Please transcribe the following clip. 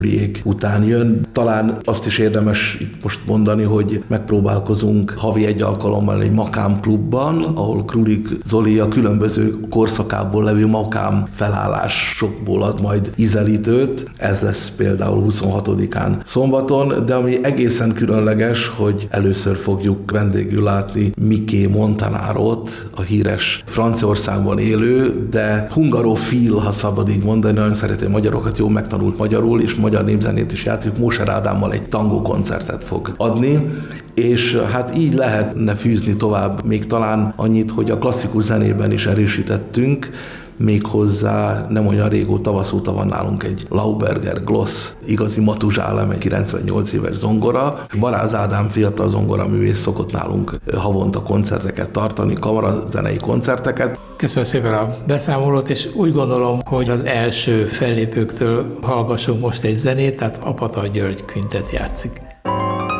után jön. Talán azt is érdemes itt most mondani, hogy megpróbálkozunk havi egy alkalommal egy Makám klubban, ahol Krulik Zoli a különböző korszakából levő Makám felállásokból ad majd ízelítőt. Ez lesz például 26-án szombaton, de ami egészen különleges, hogy először fogjuk vendégül látni Miké Montanárot, a híres Franciaországban élő, de hungarofil, ha szabad így mondani, nagyon szereti magyarokat, jól megtanult magyarul, és magyar népzenét is játszik, Móser Ádámmal egy tangó koncertet fog adni, és hát így lehetne fűzni tovább még talán annyit, hogy a klasszikus zenében is erősítettünk, méghozzá nem olyan régóta, tavasz óta van nálunk egy Lauberger Gloss, igazi matuzsálem, egy 98 éves zongora. Baráz Ádám fiatal zongoraművész szokott nálunk havonta koncerteket tartani, kamarazenei koncerteket. Köszönöm szépen a beszámolót, és úgy gondolom, hogy az első fellépőktől hallgassunk most egy zenét, tehát Apata György Quintet játszik.